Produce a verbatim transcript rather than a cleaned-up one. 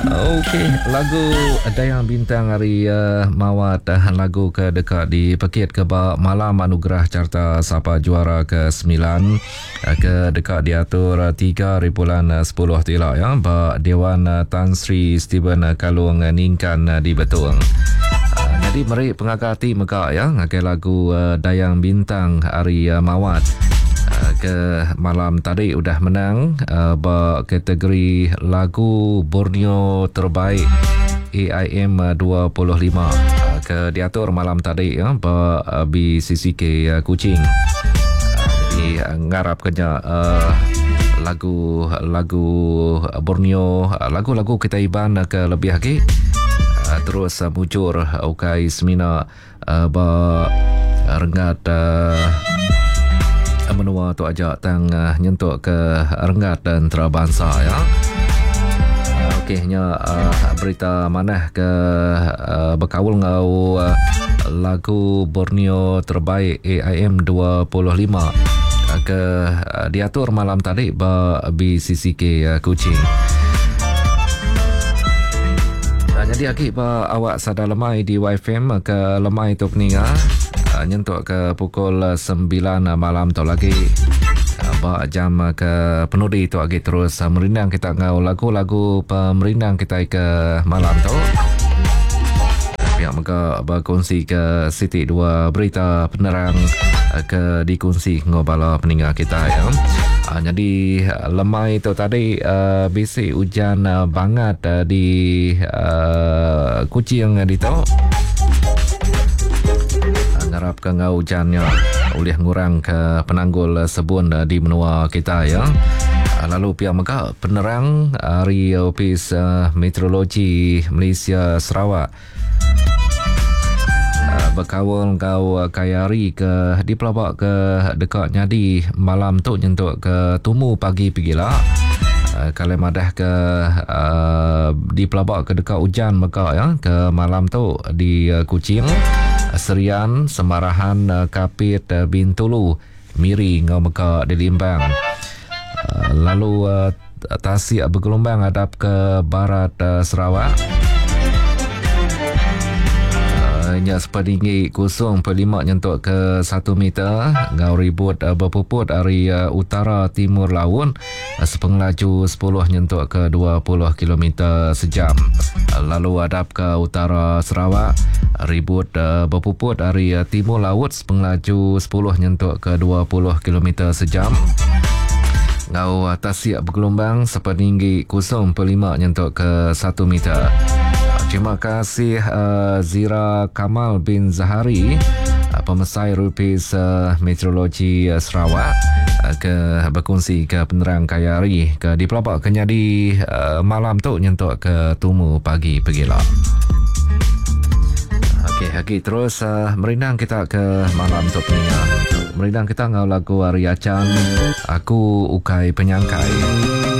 Okey, lagu Dayang Bintang hari uh, Mawat uh, lagu ke dekat di Pekit Kebak Malam Anugerah Carta Sapa Juara ke sembilan uh, ke dekat diatur uh, tiga ribuan sepuluh tilak ya ba Dewan uh, Tan Sri Stephen uh, Kalung uh, Ningkan uh, di Betung. Uh, jadi mari pengagati meka ya ngakai lagu uh, Dayang Bintang hari uh, Mawat ke malam tadi udah menang uh, kategori lagu Borneo terbaik A I M dua puluh lima uh, ke diatur malam tadi ya ba uh, B C C K uh, Kuching. Uh, jadi uh, ngarap kena uh, lagu lagu Borneo uh, lagu-lagu kita iban uh, ke lebih lagi uh, terus uh, mujur uh, ukai semina uh, ba uh, rengat uh, menua tu ajak tang uh, nyentuk ke rengat dan terabangsa ya. Uh, Okeynya uh, berita mana ke uh, berkawal ngau uh, lagu Borneo terbaik A I M dua puluh lima uh, ke uh, diatur malam tadi ba B C C K uh, Kuching. Uh, jadi akik ba awak sadar lemai di Y F M ke lemai tu peninga nyentuk ke pukul sembilan malam tu lagi ba jam ke penudi tu lagi terus merindang kita ngau lagu-lagu pemerindang kita ke malam tu pihak mereka berkongsi ke Siti dua berita penerang ke dikongsi ngobala peninggal kita ya. Jadi lemai tu tadi uh, bisik hujan uh, banget uh, di uh, Kuching di tu ngarap ke ngau hujannya boleh ngurang ke penanggul sebun di menua kita ya. Lalu pihak mereka penerang dari Ofis uh, Meteorologi Malaysia Sarawak uh, berkawal ngau kayari ke di pelabak ke dekatnya di malam tu nyentuk ke tumu pagi pigila uh, kalau madah ke uh, di pelabak ke dekat hujan mereka ya ke malam tu di uh, Kuching Serian, Semarahan, uh, Kapit, uh, Bintulu, Miri, ngau meka di Limbang. Uh, lalu uh, Tasik bergelombang hadap ke barat uh, Sarawak. Nya sepeninggi kosong per lima nyentuk ke satu meter ngau ribut uh, berpuput dari uh, utara timur laut uh, sepenglaju sepuluh nyentuk ke dua puluh kilometer sejam. Uh, lalu hadap ke utara Sarawak ribut uh, berpuput dari uh, timur laut sepenglaju sepuluh nyentuk ke dua puluh kilometer sejam. Ngau uh, Tasik bergelombang sepeninggi kosong per lima nyentuk ke satu meter. Terima kasih uh, Zira Kamal bin Zahari, uh, pemesai Rupis uh, Meteorologi uh, Sarawak uh, ke berkongsi ke penerang kayari ke di pelabak kenya di uh, malam tu nyentuk ke tumu pagi pegila. Okey, okey terus uh, merindang kita ke malam tu peninga. Merindang kita ngau lagu Ari Acan, Aku Ukai Penyangkai.